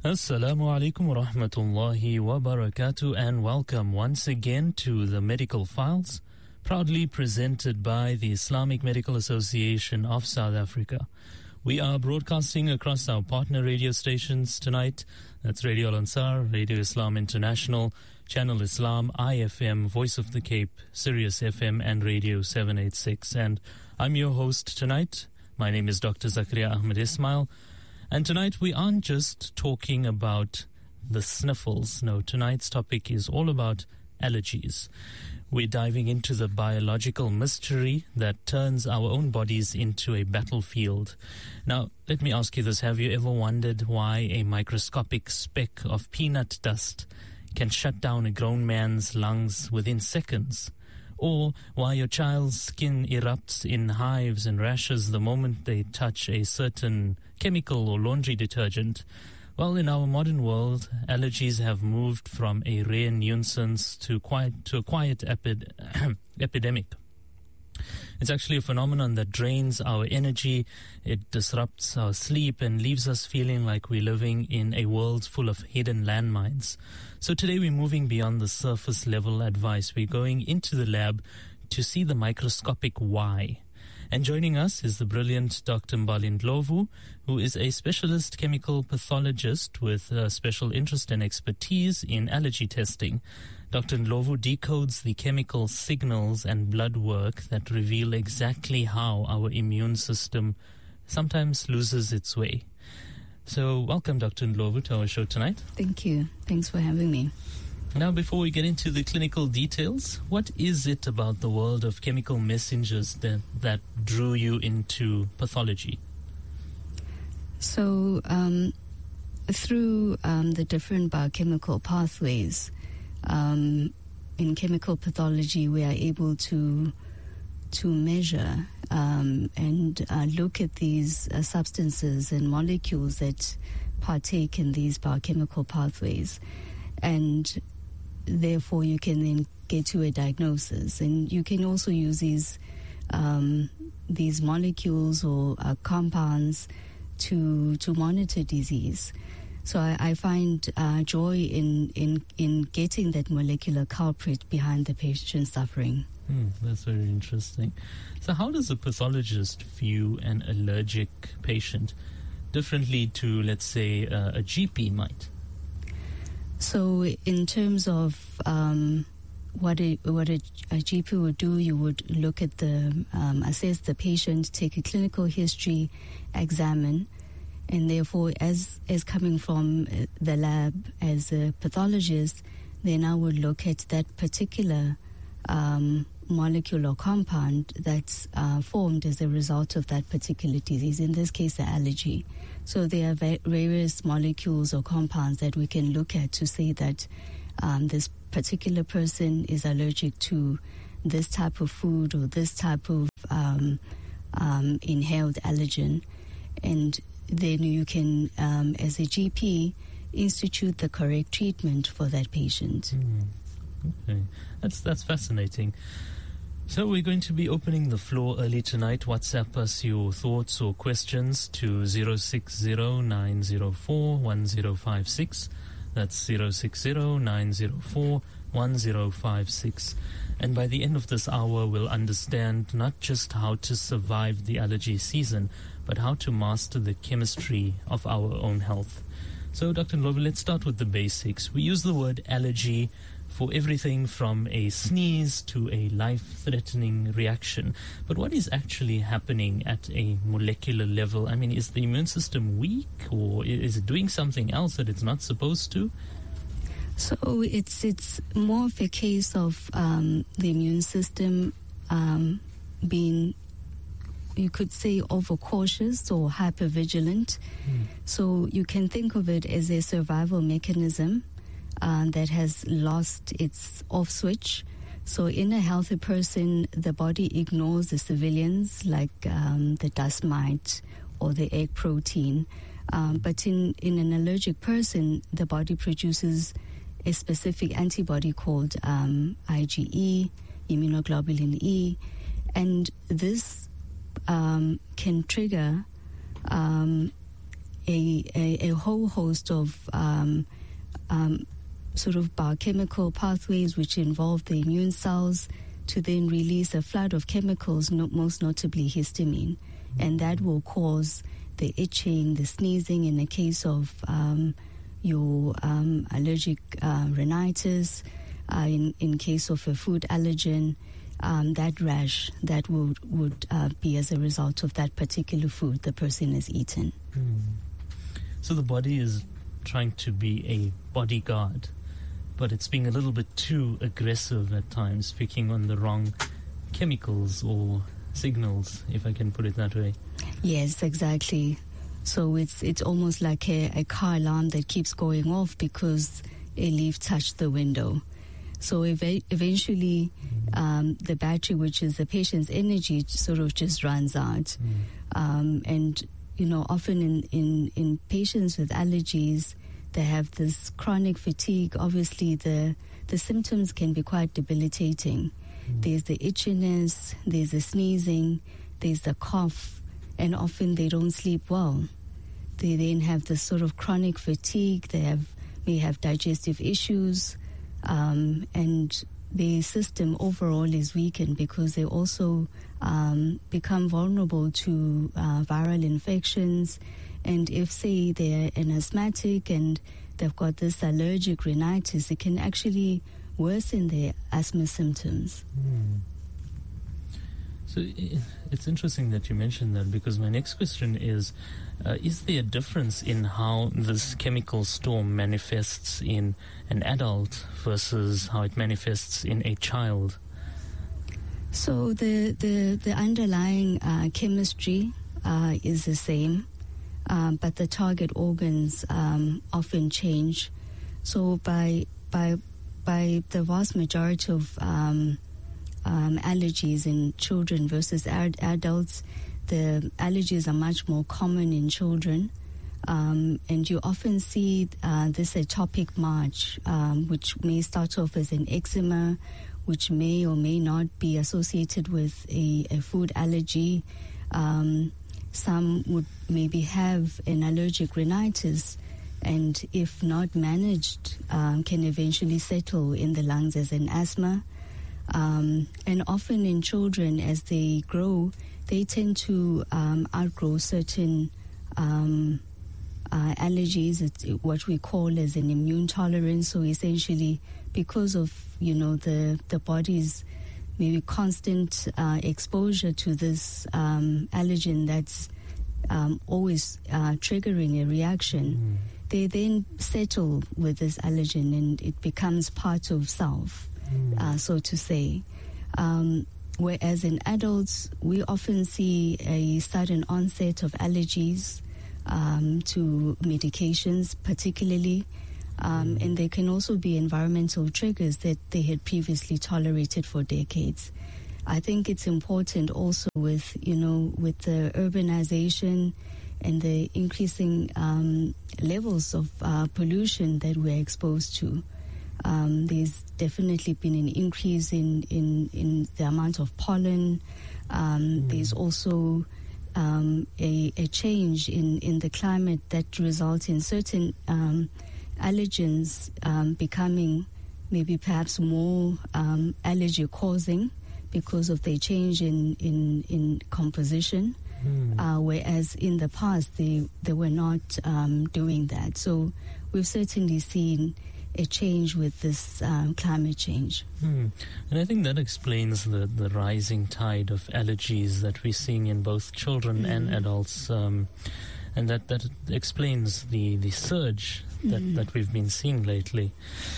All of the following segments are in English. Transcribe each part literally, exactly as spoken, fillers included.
Assalamu alaikum wa rahmatullahi wa barakatuh, and welcome once again to the Medical Files, proudly presented by the Islamic Medical Association of South Africa. We are broadcasting across our partner radio stations tonight. That's Radio Al-Ansar, Radio Islam International, Channel Islam, I F M, Voice of the Cape, Sirius F M, and Radio seven eighty-six. And I'm your host tonight. My name is Doctor Zakaria Ahmed Ismail. And tonight we aren't just talking about the sniffles. No, tonight's topic is all about allergies. We're diving into the biological mystery that turns our own bodies into a battlefield. Now, let me ask you this. Have you ever wondered why a microscopic speck of peanut dust can shut down a grown man's lungs within seconds? Or why your child's skin erupts in hives and rashes the moment they touch a certain chemical or laundry detergent? Well, in our modern world, allergies have moved from a rare nuisance to quite to a quiet epid- epidemic. It's actually a phenomenon that drains our energy, it disrupts our sleep, and leaves us feeling like we're living in a world full of hidden landmines. So today we're moving beyond the surface level advice. We're going into the lab to see the microscopic why. And joining us is the brilliant Doctor Mbali Ndlovu, who is a specialist chemical pathologist with a special interest and expertise in allergy testing. Doctor Ndlovu decodes the chemical signals and blood work that reveal exactly how our immune system sometimes loses its way. So welcome, Doctor Ndlovu, to our show tonight. Thank you. Thanks for having me. Now, before we get into the clinical details, what is it about the world of chemical messengers that, that drew you into pathology? So, um, through um, the different biochemical pathways, um, in chemical pathology, we are able to to measure um, and uh, look at these uh, substances and molecules that partake in these biochemical pathways. And therefore, you can then get to a diagnosis. And you can also use these um, these molecules or uh, compounds to to monitor disease. So I, I find uh, joy in, in, in getting that molecular culprit behind the patient's suffering. Hmm, that's very interesting. So how does a pathologist view an allergic patient differently to, let's say, uh, a G P might? So in terms of um, what, a, what a, a G P would do, you would look at the, um, assess the patient, take a clinical history, examine, and therefore as, as coming from the lab as a pathologist, then I would look at that particular um, molecule or compound that's uh, formed as a result of that particular disease, in this case, the allergy. So there are va- various molecules or compounds that we can look at to say that um, this particular person is allergic to this type of food or this type of um, um, inhaled allergen. And then you can, um, as a G P, institute the correct treatment for that patient. Mm. Okay, that's that's fascinating. So we're going to be opening the floor early tonight. WhatsApp us your thoughts or questions to zero six zero nine zero four one zero five six. That's zero six zero nine zero four one zero five six. And by the end of this hour, we'll understand not just how to survive the allergy season, but how to master the chemistry of our own health. So, Doctor Ndlovu, let's start with the basics. We use the word allergy for everything from a sneeze to a life-threatening reaction. But what is actually happening at a molecular level? I mean, is the immune system weak, or is it doing something else that it's not supposed to? So it's it's more of a case of um, the immune system um, being, you could say, overcautious or hypervigilant. Mm. So you can think of it as a survival mechanism uh, that has lost its off switch. So in a healthy person, the body ignores the civilians like um, the dust mite or the egg protein. Um, but in, in an allergic person, the body produces a specific antibody called um, I G E, immunoglobulin E, and this um, can trigger um, a, a, a whole host of um, um, sort of biochemical pathways which involve the immune cells to then release a flood of chemicals, no, most notably histamine. And that will cause the itching, the sneezing in the case of um, your um, allergic uh, rhinitis, uh, in, in case of a food allergen, um, that rash that would, would uh, be as a result of that particular food the person has eaten. Mm. So the body is trying to be a bodyguard, but it's being a little bit too aggressive at times, picking on the wrong chemicals or signals, if I can put it that way. Yes, exactly. So it's it's almost like a, a car alarm that keeps going off because a leaf touched the window. So ev- eventually um, the battery, which is the patient's energy, sort of just runs out. Mm. Um, and, you know, often in, in, in patients with allergies, they have this chronic fatigue. Obviously, the, the symptoms can be quite debilitating. Mm. There's the itchiness, there's the sneezing, there's the cough, and often they don't sleep well. They then have this sort of chronic fatigue. They have may have digestive issues, um, and the system overall is weakened because they also um, become vulnerable to uh, viral infections. And if, say, they're an asthmatic and they've got this allergic rhinitis, it can actually worsen their asthma symptoms. Mm. So it's interesting that you mentioned that, because my next question is, uh, is there a difference in how this chemical storm manifests in an adult versus how it manifests in a child? So the, the, the underlying uh, chemistry uh, is the same. Um, but the target organs um, often change. So by by by the vast majority of um, um, allergies in children versus ad- adults, the allergies are much more common in children, um, and you often see uh, this atopic march, um, which may start off as an eczema, which may or may not be associated with a, a food allergy. Um, Some would maybe have an allergic rhinitis, and if not managed, um, can eventually settle in the lungs as an asthma. Um, and often in children, as they grow, they tend to um, outgrow certain um, uh, allergies, it's what we call as an immune tolerance. So essentially, because of, you know, the, the body's maybe constant uh, exposure to this um, allergen that's um, always uh, triggering a reaction, mm. they then settle with this allergen and it becomes part of self, mm. uh, so to say. Um, whereas in adults, we often see a sudden onset of allergies um, to medications particularly. Um, and there can also be environmental triggers that they had previously tolerated for decades. I think it's important also with, you know, with the urbanization and the increasing um, levels of uh, pollution that we're exposed to. Um, there's definitely been an increase in, in, in the amount of pollen. Um, mm. There's also um, a, a change in, in the climate that results in certain um, allergens um, becoming maybe perhaps more um, allergy causing because of their change in, in, in composition, mm. uh, whereas in the past they, they were not um, doing that. So we've certainly seen a change with this um, climate change. Mm. And I think that explains the, the rising tide of allergies that we're seeing in both children mm. and adults. Um, and that, that explains the, the surge that, mm. that we've been seeing lately.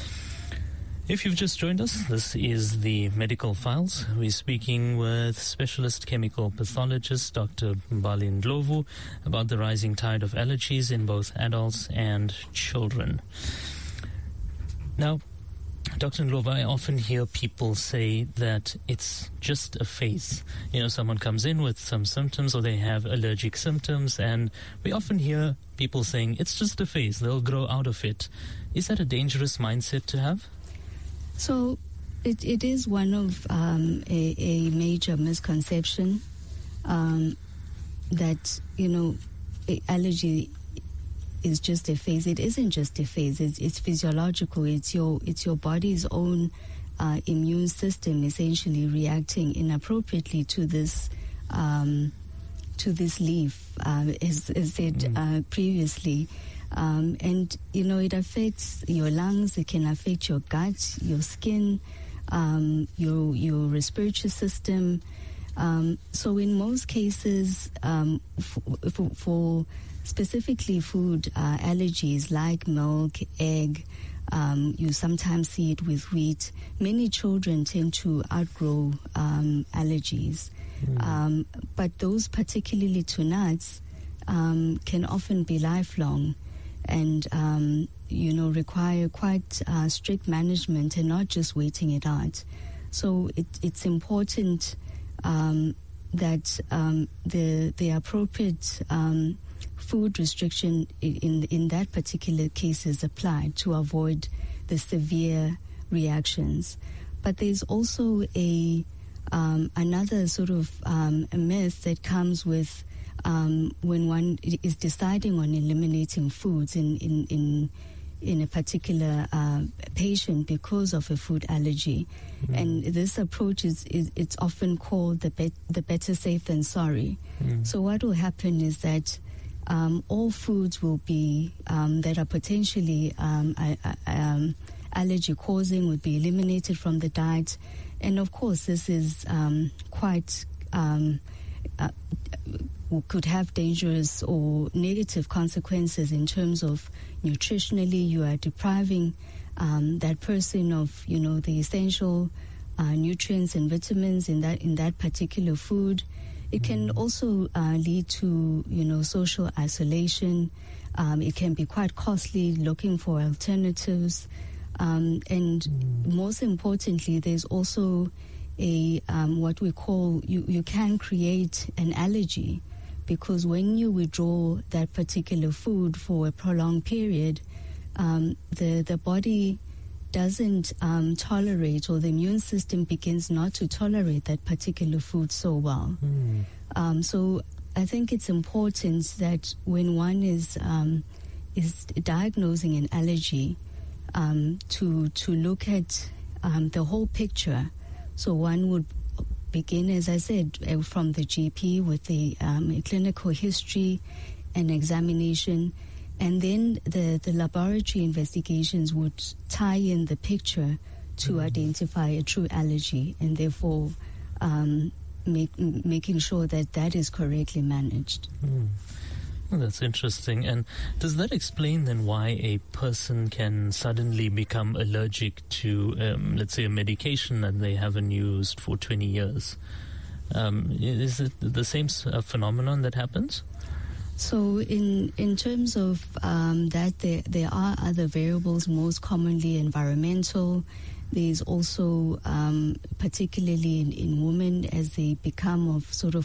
If you've just joined us, this is the Medical Files. We're speaking with specialist chemical pathologist Doctor Mbali Ndlovu about the rising tide of allergies in both adults and children. Now, Doctor Ndlovu, I often hear people say that it's just a phase. You know, someone comes in with some symptoms or they have allergic symptoms, and we often hear people saying it's just a phase, they'll grow out of it. Is that a dangerous mindset to have? So it, it is one of um, a, a major misconception um, that, you know, allergy is just a phase. It isn't just a phase. It's, it's physiological. It's your it's your body's own uh, immune system essentially reacting inappropriately to this um, to this leaf, uh, as, as said mm. uh, previously. Um, and, you know, it affects your lungs, it can affect your gut, your skin, um, your, your respiratory system. Um, so in most cases, um, f- f- for specifically food uh, allergies like milk, egg, um, you sometimes see it with wheat. Many children tend to outgrow um, allergies. Mm. Um, but those particularly to nuts um, can often be lifelong and, um, you know, require quite uh, strict management and not just waiting it out. So it, it's important um, that um, the the appropriate um, food restriction in in that particular case is applied to avoid the severe reactions. But there's also a um, another sort of um, a myth that comes with um, when one is deciding on eliminating foods in in in, in a particular uh, patient because of a food allergy. Mm. And this approach is, is it's often called the be- the better safe than sorry. Mm. So what will happen is that um, all foods will be um, that are potentially um, uh, um, allergy causing would be eliminated from the diet. And of course, this is um, quite um, uh, could have dangerous or negative consequences in terms of nutritionally. You are depriving um, that person of, you know, the essential uh, nutrients and vitamins in that in that particular food. It can also uh, lead to, you know, social isolation. Um, it can be quite costly looking for alternatives. Um, and mm. most importantly, there's also a um, what we call, you, you can create an allergy, because when you withdraw that particular food for a prolonged period, um, the, the body doesn't um, tolerate, or the immune system begins not to tolerate that particular food so well. Mm. Um, so I think it's important that when one is um, is diagnosing an allergy, um, to to look at um, the whole picture. So one would begin, as I said, uh, from the G P with the um, clinical history and examination. And then the, the laboratory investigations would tie in the picture to mm-hmm. identify a true allergy, and therefore um, make, making sure that that is correctly managed. Mm. Well, that's interesting. And does that explain then why a person can suddenly become allergic to, um, let's say, a medication that they haven't used for twenty years? Um, is it the same uh, phenomenon that happens? So in in terms of um, that, there, there are other variables, most commonly environmental. There's also, um, particularly in, in women, as they become of sort of